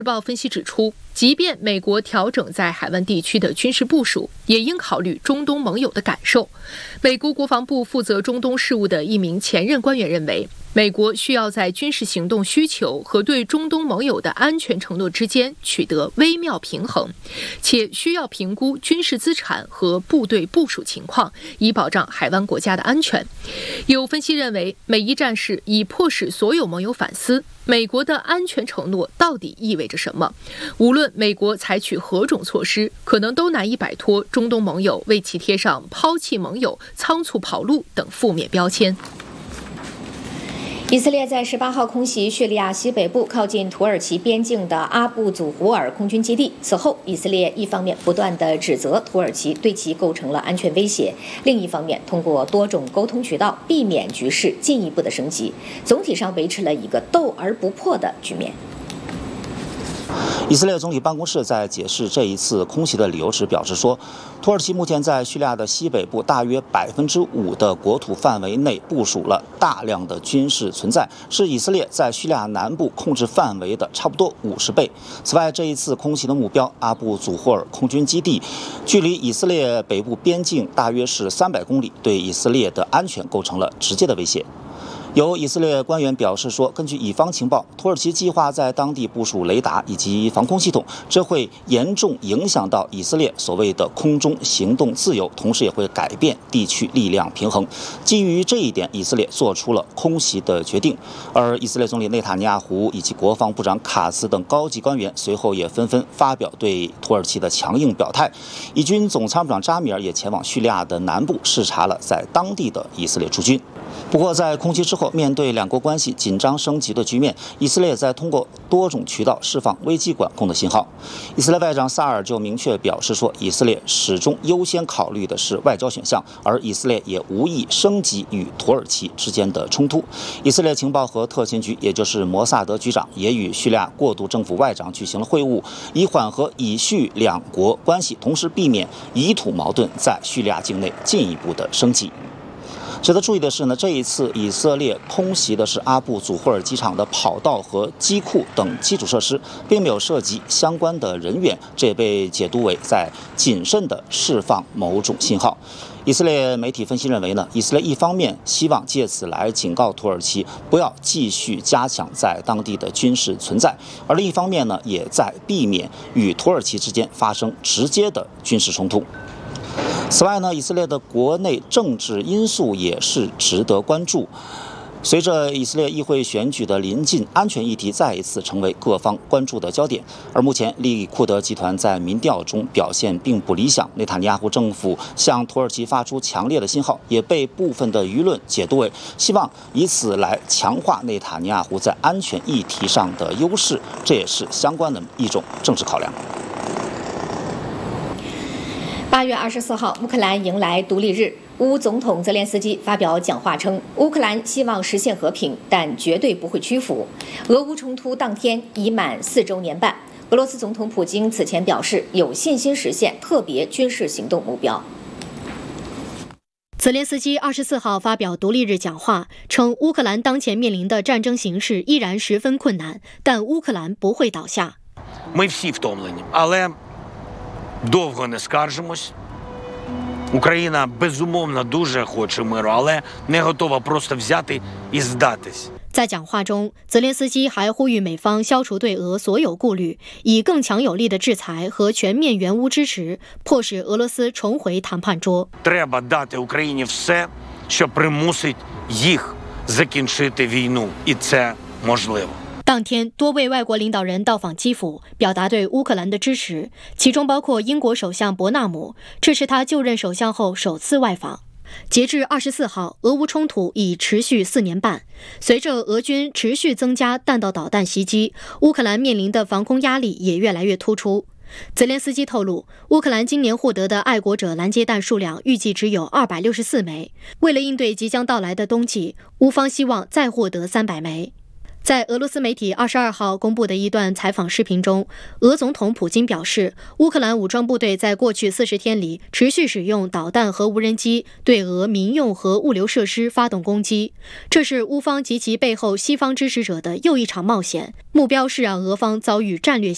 日报分析指出，即便美国调整在海湾地区的军事部署，也应考虑中东盟友的感受。美国国防部负责中东事务的一名前任官员认为，美国需要在军事行动需求和对中东盟友的安全承诺之间取得微妙平衡，且需要评估军事资产和部队部署情况，以保障海湾国家的安全。有分析认为，美伊战事已迫使所有盟友反思，美国的安全承诺到底意味着什么？无论美国采取何种措施，可能都难以摆脱中东盟友为其贴上抛弃盟友、仓促跑路等负面标签。 以色列在18号空袭叙利亚西北部靠近土耳其边境的阿布祖胡尔空军基地。此后，以色列一方面不断地指责土耳其对其构成了安全威胁，另一方面通过多种沟通渠道避免局势进一步的升级，总体上维持了一个斗而不破的局面。 以色列总理办公室在解释这一次空袭的理由时表示说，土耳其目前在叙利亚的西北部大约5%的国土范围内部署了大量的军事存在，是以色列在叙利亚南部控制范围的差不多50倍。此外，这一次空袭的目标阿布祖霍尔空军基地距离以色列北部边境大约是300公里，对以色列的安全构成了直接的威胁。有以色列官员表示说，根据以方情报，土耳其计划在当地部署雷达以及防空系统，这会严重影响到以色列所谓的空中行动自由，同时也会改变地区力量平衡。基于这一点，以色列做出了空袭的决定。而以色列总理内塔尼亚胡以及国防部长卡茨等高级官员随后也纷纷发表对土耳其的强硬表态。以军总参谋长扎米尔也前往叙利亚的南部视察了在当地的以色列驻军。不过，在空袭之后，面对两国关系紧张升级的局面，以色列在通过多种渠道释放危机管控的信号。以色列外长萨尔就明确表示说，以色列始终优先考虑的是外交选项，而以色列也无意升级与土耳其之间的冲突。以色列情报和特勤局，也就是摩萨德局长，也与叙利亚过渡政府外长举行了会晤，以缓和以叙两国关系，同时避免以土矛盾在叙利亚境内进一步的升级。值得注意的是呢，这一次以色列空袭的是阿布祖霍尔机场的跑道和机库等基础设施，并没有涉及相关的人员，这也被解读为在谨慎地释放某种信号。以色列媒体分析认为呢，以色列一方面希望借此来警告土耳其不要继续加强在当地的军事存在，而另一方面呢，也在避免与土耳其之间发生直接的军事冲突。此外呢，以色列的国内政治因素也是值得关注。随着以色列议会选举的临近，安全议题再一次成为各方关注的焦点。而目前，利库德集团在民调中表现并不理想，内塔尼亚胡政府向土耳其发出强烈的信号，也被部分的舆论解读为希望以此来强化内塔尼亚胡在安全议题上的优势，这也是相关的一种政治考量。 8月24号，乌克兰迎来独立日。乌总统泽连斯基发表讲话称，乌克兰希望实现和平，但绝对不会屈服。俄乌冲突当天已满4周年半。俄罗斯总统普京此前表示，有信心实现特别军事行动目标。 泽连斯基24号发表独立日讲话，称乌克兰当前面临的战争形势依然十分困难，但乌克兰不会倒下。 Ми всі втомлені, але довго не скаржимось. Україна, безумовно, дуже хоче миру, але не готова просто взяти і здатись. 在讲话中，泽连斯基还呼吁美方消除对俄所有顾虑，以更强有力的制裁和全面援乌支持，迫使俄罗斯重回谈判桌。 Треба дати Україні все, що примусить їх закінчити війну, і це можливо. 当天，多位外国领导人到访基辅，表达对乌克兰的支持，其中包括英国首相伯纳姆，这是他就任首相后首次外访。截至24号，俄乌冲突已持续4年半。随着俄军持续增加弹道导弹袭击，乌克兰面临的防空压力也越来越突出。泽连斯基透露，乌克兰今年获得的爱国者拦截弹数量预计只有264枚。为了应对即将到来的冬季，乌方希望再获得300枚。在俄罗斯媒体22号公布的一段采访视频中，俄总统普京表示，乌克兰武装部队在过去40天里持续使用导弹和无人机对俄民用和物流设施发动攻击，这是乌方及其背后西方支持者的又一场冒险，目标是让俄方遭遇战略性